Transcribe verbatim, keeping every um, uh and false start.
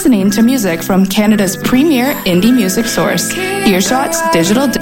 listening to music from Canada's premier indie music source, Earshot's digital